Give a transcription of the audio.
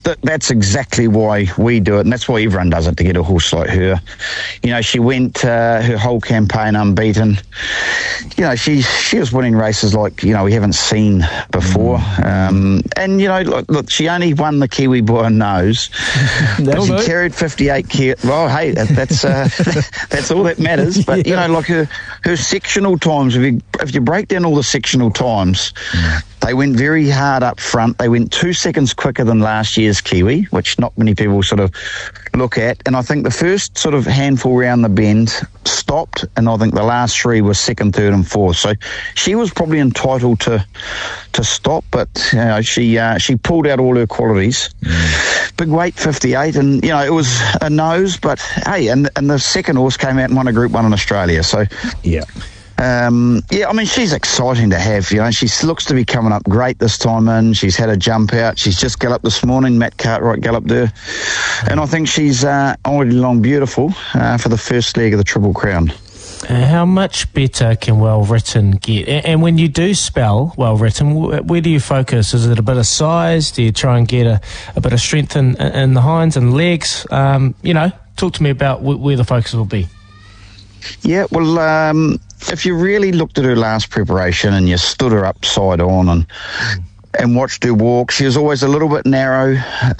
That's exactly why we do it, and that's why everyone does it, to get a horse like her. You know, she went her whole campaign unbeaten. You know, she was winning races like, you know, we haven't seen before. And, you know, look, she only won the Kiwi by a nose. But she carried 58 kilos. Well, hey, that's that's all that matters. But, you know, like her sectional times, if you break down all the sectional times, they went very hard up front. They went 2 seconds quicker than last year's Kiwi, which not many people sort of look at. And I think the first sort of handful round the bend stopped, and I think the last three were second, third and fourth. So she was probably entitled to stop, but you know, she pulled out all her qualities. Big weight, 58, and you know, it was a nose, but hey, and the second horse came out and won a Group 1 in Australia. So yeah. I mean, she's exciting to have. You know, she looks to be coming up great this time in. She's had a jump out. She's just galloped this morning. Matt Cartwright galloped her. And I think she's already long beautiful for the first leg of the Triple Crown. How much better can Well Written get? And when you do spell Well Written, where do you focus? Is it a bit of size? Do you try and get a bit of strength in the hinds and legs? You know, talk to me about where the focus will be. Yeah, well, if you really looked at her last preparation and you stood her upside on and watched her walk, she was always a little bit narrow,